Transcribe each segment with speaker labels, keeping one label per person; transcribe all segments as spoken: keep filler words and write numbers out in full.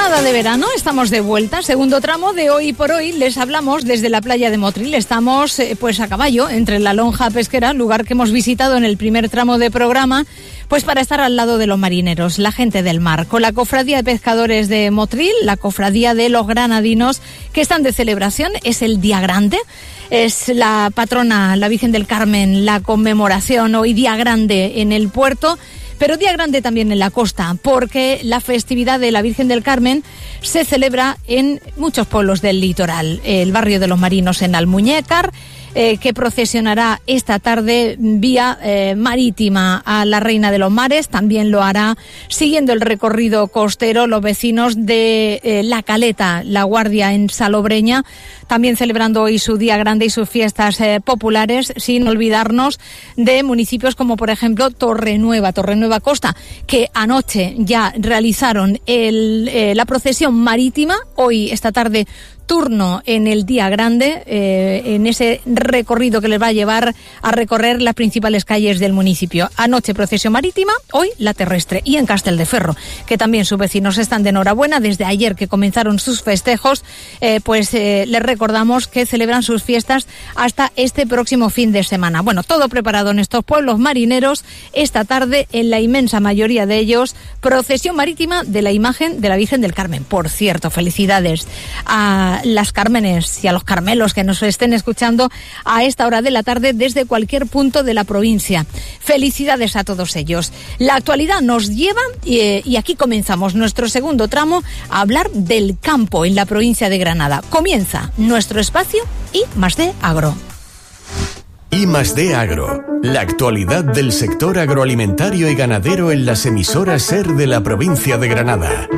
Speaker 1: Nada de verano, estamos de vuelta. Segundo tramo de Hoy por Hoy. Les hablamos desde la playa de Motril. Estamos eh, pues a caballo entre la lonja pesquera, lugar que hemos visitado en el primer tramo de programa, pues para estar al lado de los marineros, la gente del mar, con la cofradía de pescadores de Motril, la cofradía de los granadinos, que están de celebración. Es el Día Grande. Es la patrona, la Virgen del Carmen, la conmemoración hoy Día Grande en el puerto. Pero Día Grande también en la costa, porque la festividad de la Virgen del Carmen se celebra en muchos pueblos del litoral. El barrio de los Marinos en Almuñécar, eh, que procesionará esta tarde vía eh, marítima a la Reina de los Mares. También lo hará siguiendo el recorrido costero los vecinos de eh, La Caleta, La Guardia en Salobreña, también celebrando hoy su Día Grande y sus fiestas eh, populares, sin olvidarnos de municipios como, por ejemplo, Torrenueva, Torrenueva Costa, que anoche ya realizaron el, eh, la procesión marítima. Hoy, esta tarde, turno en el Día Grande, eh, en ese recorrido que les va a llevar a recorrer las principales calles del municipio. Anoche procesión marítima, hoy la terrestre. Y en Castelldeferro, que también sus vecinos están de enhorabuena. Desde ayer que comenzaron sus festejos, eh, pues eh, les recordamos que celebran sus fiestas hasta este próximo fin de semana. Bueno, todo preparado en estos pueblos marineros. Esta tarde, en la inmensa mayoría de ellos, procesión marítima de la imagen de la Virgen del Carmen. Por cierto, felicidades a las Cármenes y a los Carmelos que nos estén escuchando a esta hora de la tarde desde cualquier punto de la provincia. Felicidades a todos ellos. La actualidad nos lleva eh, y aquí comenzamos nuestro segundo tramo a hablar del campo en la provincia de Granada. Comienza nuestro espacio I más D Agro.
Speaker 2: I más D Agro, la actualidad del sector agroalimentario y ganadero en las emisoras SER de la provincia de Granada.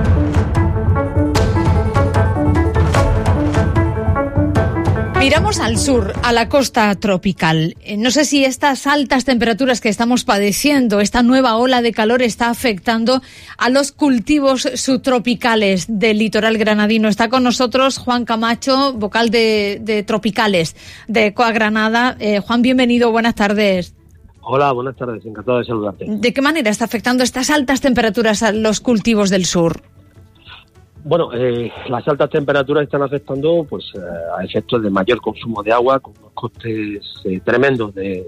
Speaker 1: Miramos al sur, a la costa tropical. No sé si estas altas temperaturas que estamos padeciendo, esta nueva ola de calor, está afectando a los cultivos subtropicales del litoral granadino. Está con nosotros Juan Camacho, vocal de, de Tropicales, de Coa Granada. Eh, Juan, bienvenido, buenas tardes.
Speaker 3: Hola, buenas tardes, encantado de saludarte.
Speaker 1: ¿De qué manera está afectando estas altas temperaturas a los cultivos del sur?
Speaker 3: Bueno, eh, las altas temperaturas están afectando pues eh, a efectos de mayor consumo de agua, con unos costes eh, tremendos de,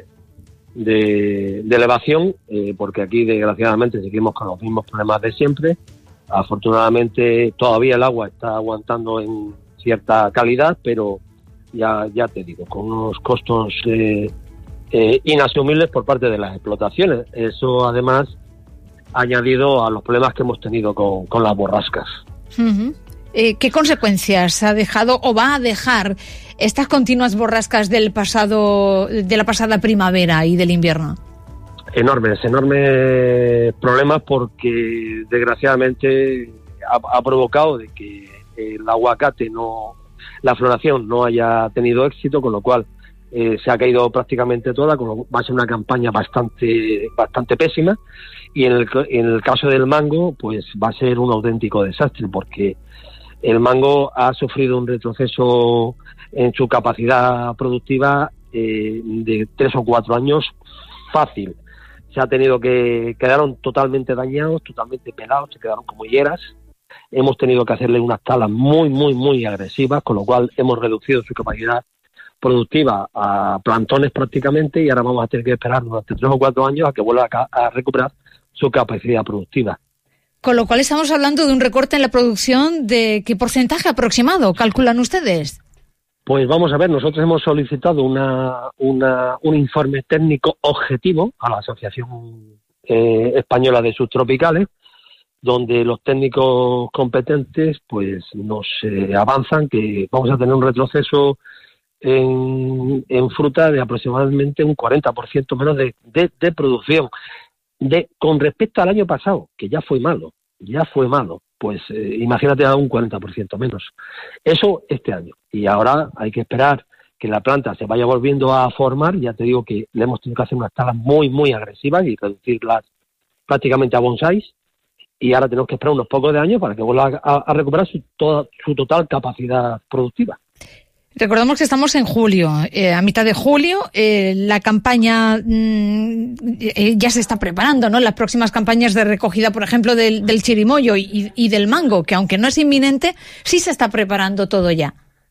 Speaker 3: de, de elevación, eh, porque aquí desgraciadamente seguimos con los mismos problemas de siempre. Afortunadamente todavía el agua está aguantando en cierta calidad, pero ya, ya te digo, con unos costos eh, eh, inasumibles por parte de las explotaciones. Eso además añadido a los problemas que hemos tenido con, con las borrascas.
Speaker 1: Uh-huh. Eh, ¿Qué consecuencias ha dejado o va a dejar estas continuas borrascas del pasado, de la pasada primavera y del invierno?
Speaker 3: Enormes, enormes problemas, porque desgraciadamente ha, ha provocado de que el aguacate no, la floración no haya tenido éxito, con lo cual eh, se ha caído prácticamente toda, con lo, va a ser una campaña bastante, bastante pésima. Y en el, en el caso del mango, pues va a ser un auténtico desastre, porque el mango ha sufrido un retroceso en su capacidad productiva eh, de tres o cuatro años fácil. Se ha tenido que, quedaron totalmente dañados, totalmente pelados, se quedaron como higueras. Hemos tenido que hacerle unas talas muy, muy, muy agresivas, con lo cual hemos reducido su capacidad productiva a plantones prácticamente, y ahora vamos a tener que esperar durante tres o cuatro años a que vuelva a, a recuperar su capacidad productiva.
Speaker 1: Con lo cual estamos hablando de un recorte en la producción. ¿De qué porcentaje aproximado calculan ustedes?
Speaker 3: Pues vamos a ver, nosotros hemos solicitado una, una un informe técnico objetivo a la Asociación eh, Española de Subtropicales, donde los técnicos competentes pues nos eh, avanzan que vamos a tener un retroceso en, en fruta de aproximadamente un cuarenta por ciento menos de, de, de producción. De, con respecto al año pasado, que ya fue malo, ya fue malo, pues eh, imagínate a un cuarenta por ciento menos. Eso este año. Y ahora hay que esperar que la planta se vaya volviendo a formar. Ya te digo que le hemos tenido que hacer unas talas muy, muy agresivas y reducirlas prácticamente a bonsáis. Y ahora tenemos que esperar unos pocos de años para que vuelva a, a recuperar su, toda, su total capacidad productiva.
Speaker 1: Recordamos que estamos en julio, eh, a mitad de julio, eh, la campaña mmm, eh, ya se está preparando, ¿no? Las próximas campañas de recogida, por ejemplo, del, del chirimoyo y, y del mango, que aunque no es inminente, sí se está preparando todo ya.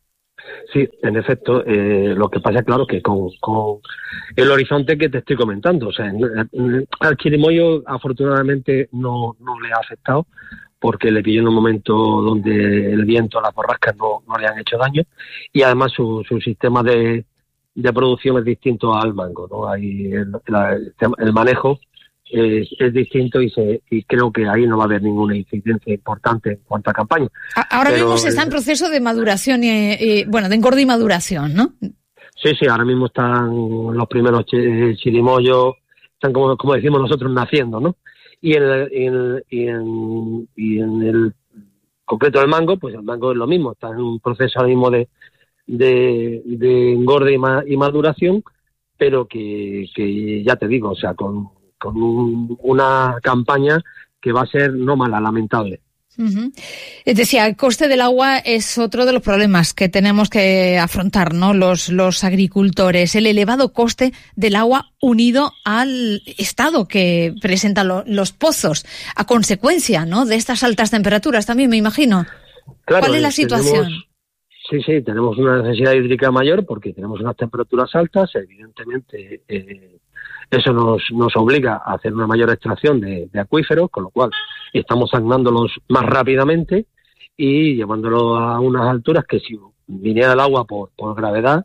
Speaker 3: Sí, en efecto, eh, lo que pasa, claro, que con, con el horizonte que te estoy comentando, o sea, al chirimoyo afortunadamente no, no le ha afectado, porque le pilló en un momento donde el viento, las borrascas no, no le han hecho daño, y además su, su sistema de, de producción es distinto al mango, ¿no? Ahí el, la, el manejo es, es distinto y, se, y creo que ahí no va a haber ninguna incidencia importante en cuanto a campaña.
Speaker 1: Ahora
Speaker 3: Pero,
Speaker 1: mismo se está en proceso de maduración, y, y, bueno, de engorde y maduración, ¿no?
Speaker 3: Sí, sí, ahora mismo están los primeros ch- chirimoyos, están como, como decimos nosotros, naciendo, ¿no? Y en, el, y, en, y, en, y en el concreto del mango, pues el mango es lo mismo, está en un proceso ahora mismo de, de, de engorde y, ma, y maduración, pero que, que ya te digo, o sea, con, con un, una campaña que va a ser no mala, lamentable.
Speaker 1: Uh-huh. Decía, el coste del agua es otro de los problemas que tenemos que afrontar, ¿no? Los, los agricultores, el elevado coste del agua unido al estado que presentan lo, los pozos, a consecuencia, ¿no? De estas altas temperaturas también, me imagino.
Speaker 3: Claro,
Speaker 1: ¿cuál es la situación?
Speaker 3: Tenemos, sí, sí, tenemos una necesidad hídrica mayor porque tenemos unas temperaturas altas, evidentemente. Eh, Eso nos, nos obliga a hacer una mayor extracción de, de acuíferos, con lo cual estamos saneándolos más rápidamente y llevándolos a unas alturas que si viniera el agua por, por gravedad,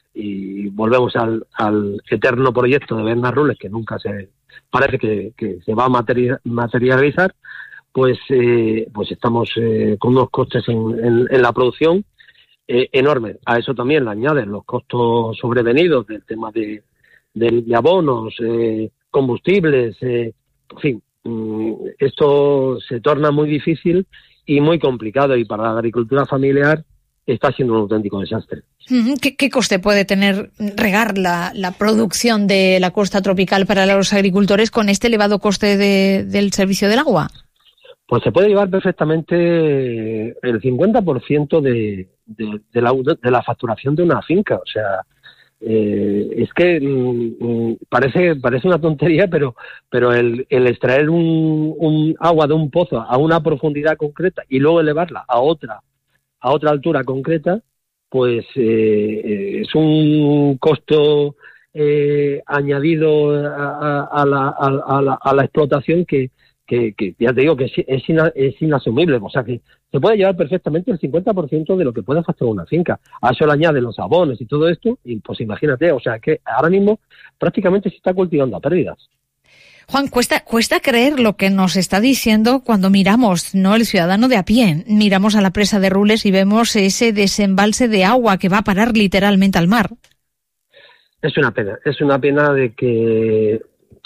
Speaker 3: y volvemos al, al eterno proyecto de Bernarrules, que nunca se parece que, que se va a materia, materializar, pues eh, pues estamos eh, con unos costes en, en, en la producción eh, enormes. A eso también le añaden los costos sobrevenidos del tema de de, de abonos, eh, combustibles, eh, en fin, mmm, esto se torna muy difícil y muy complicado, y para la agricultura familiar está siendo un auténtico desastre.
Speaker 1: ¿Qué, qué coste puede tener regar la, la producción de la costa tropical para los agricultores con este elevado coste de, del servicio del agua?
Speaker 3: Pues se puede llevar perfectamente el cincuenta por ciento de, de, de, la, de la facturación de una finca, o sea... Eh, es que mm, parece parece una tontería, pero pero el, el extraer un, un agua de un pozo a una profundidad concreta y luego elevarla a otra a otra altura concreta, pues eh, es un costo eh, añadido a, a, la, a, la, a la explotación que, que, que ya te digo que es, es, ina, es inasumible. O sea que se puede llevar perfectamente el cincuenta por ciento de lo que puede facturar una finca. A eso le añaden los abonos y todo esto, y pues imagínate, o sea que ahora mismo prácticamente se está cultivando a pérdidas.
Speaker 1: Juan, cuesta, cuesta creer lo que nos está diciendo cuando miramos, ¿no? El ciudadano de a pie, miramos a la presa de Rules y vemos ese desembalse de agua que va a parar literalmente al mar.
Speaker 3: Es una pena, es una pena de que,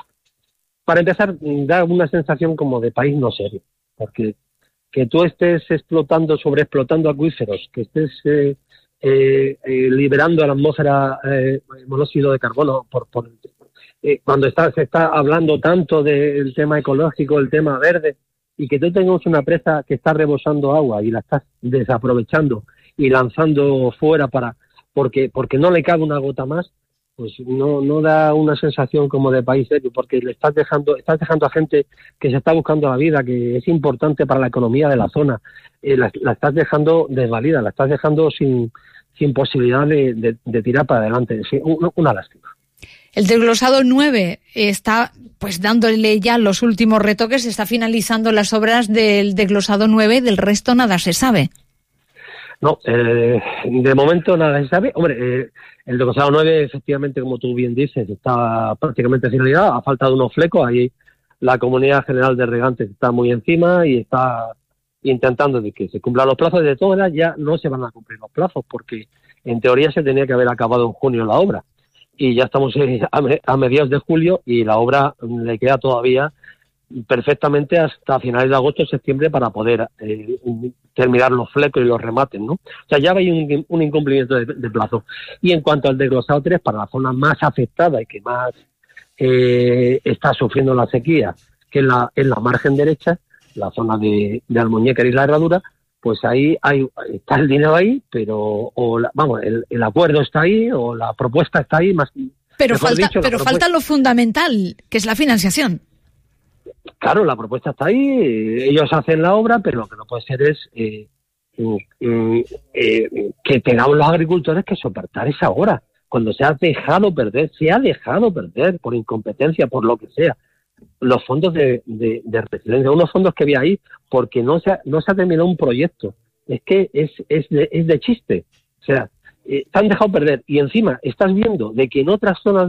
Speaker 3: para empezar, da una sensación como de país no serio, porque que tú estés explotando, sobreexplotando acuíferos, que estés eh, eh, eh, liberando a la atmósfera eh, monóxido de carbono, por, por eh, cuando está, se está hablando tanto del tema ecológico, el tema verde, y que tú tengas una presa que está rebosando agua y la estás desaprovechando y lanzando fuera para porque porque no le cabe una gota más, pues no no da una sensación como de país serio, porque le estás dejando estás dejando a gente que se está buscando la vida, que es importante para la economía de la zona, eh, la, la estás dejando desvalida, la estás dejando sin sin posibilidad de, de, de tirar para adelante. Sí, una, una lástima.
Speaker 1: El desglosado nueve está pues dándole ya los últimos retoques, está finalizando las obras del desglosado nueve, del resto nada se sabe.
Speaker 3: No, eh, de momento nada se sabe. Hombre, eh, el desglosado nueve, efectivamente, como tú bien dices, está prácticamente finalizado. Ha faltado unos flecos. Ahí la Comunidad General de Regantes está muy encima y está intentando de que se cumplan los plazos. De todas maneras, ya no se van a cumplir los plazos, porque en teoría se tenía que haber acabado en junio la obra. Y ya estamos a mediados de julio y la obra le queda todavía perfectamente hasta finales de agosto o septiembre para poder eh, terminar los flecos y los remates, ¿no? O sea, ya hay un, un incumplimiento de, de plazo. Y en cuanto al desglosado tres, para la zona más afectada y que más eh, está sufriendo la sequía, que es la, es la margen derecha, la zona de, de Almuñécar y la Herradura, pues ahí hay, está el dinero ahí, pero o la, vamos, el, el acuerdo está ahí o la propuesta está ahí, más
Speaker 1: pero falta,
Speaker 3: dicho,
Speaker 1: pero falta lo fundamental, que es la financiación.
Speaker 3: Claro, la propuesta está ahí, ellos hacen la obra, pero lo que no puede ser es eh, eh, eh, que tengamos los agricultores que soportar esa obra, cuando se ha dejado perder, se ha dejado perder por incompetencia, por lo que sea, los fondos de, de, de resiliencia, unos fondos que había ahí, porque no se ha, no se ha terminado un proyecto. Es que es, es, de, es de chiste. O sea, eh, te han dejado perder y encima estás viendo de que en otras zonas